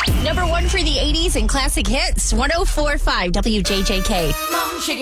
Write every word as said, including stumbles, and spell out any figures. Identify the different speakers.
Speaker 1: Number one for the eighties and classic hits, one oh four point five W J J K.